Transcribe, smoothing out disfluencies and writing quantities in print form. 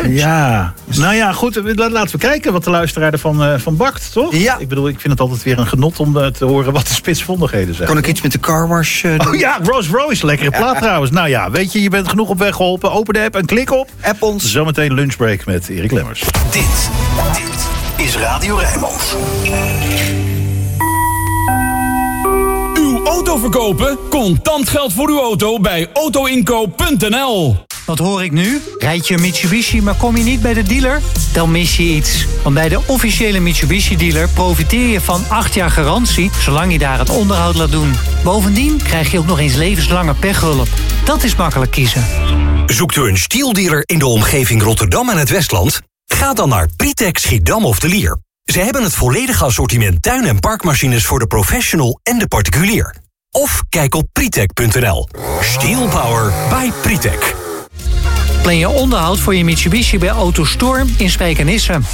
Ja, nou ja, goed. Laten we kijken wat de luisteraar ervan van bakt, toch? Ja. Ik bedoel, ik vind het altijd weer een genot om te horen wat de spitsvondigheden zijn. Kan ik iets met de carwash doen? Oh ja, Rose Royce, lekkere plaat trouwens. Nou ja, weet je bent genoeg op weg geholpen. Open de app en klik op. App ons. Zometeen lunchbreak met Erik Lemmers. Dit is Radio Rijnmond. Uw auto verkopen? Contant geld voor uw auto bij autoinkoop.nl. Wat hoor ik nu? Rijd je een Mitsubishi, maar kom je niet bij de dealer? Dan mis je iets. Want bij de officiële Mitsubishi-dealer profiteer je van 8 jaar garantie, zolang je daar het onderhoud laat doen. Bovendien krijg je ook nog eens levenslange pechhulp. Dat is makkelijk kiezen. Zoekt u een stieldealer in de omgeving Rotterdam en het Westland? Ga dan naar Pritec Schiedam of de Lier. Ze hebben het volledige assortiment tuin- en parkmachines voor de professional en de particulier. Of kijk op Pritec.nl. Steel Power by Pritec. Plan je onderhoud voor je Mitsubishi bij AutoStorm in Spijkenisse.